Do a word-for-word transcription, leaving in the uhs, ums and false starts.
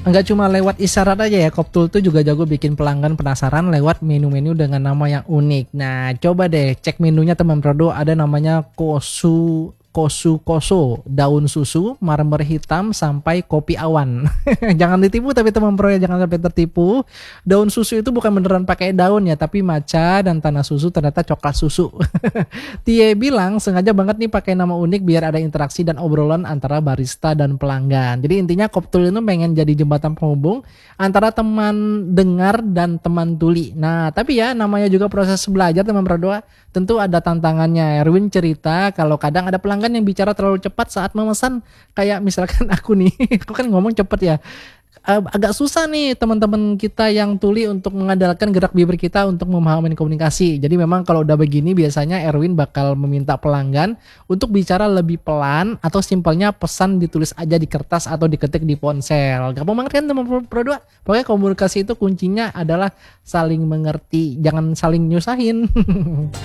Enggak cuma lewat isyarat aja ya, Koptul tuh juga jago bikin pelanggan penasaran lewat menu-menu dengan nama yang unik. Nah, coba deh cek menunya teman Prodo, ada namanya Kosu Kosu Koso, daun susu, marmer hitam sampai kopi awan. Jangan ditipu tapi teman Pro ya, jangan sampai tertipu. Daun susu itu bukan beneran pakai daun ya, tapi matcha dan tanah susu ternyata coklat susu. Tie bilang sengaja banget nih pakai nama unik biar ada interaksi dan obrolan antara barista dan pelanggan. Jadi intinya Koptul itu pengen jadi jembatan penghubung antara teman dengar dan teman tuli. Nah, tapi ya namanya juga proses belajar teman berdua, tentu ada tantangannya. Erwin cerita kalau kadang ada pelanggan yang bicara terlalu cepat saat memesan, kayak misalkan aku nih, aku kan ngomong cepet ya. Uh, agak susah nih teman-teman kita yang tuli untuk mengandalkan gerak bibir kita untuk memahami komunikasi. Jadi memang kalau udah begini biasanya Erwin bakal meminta pelanggan untuk bicara lebih pelan atau simpelnya pesan ditulis aja di kertas atau diketik di ponsel. Gampang banget kan teman Pro dua? Pokoknya komunikasi itu kuncinya adalah saling mengerti, jangan saling nyusahin.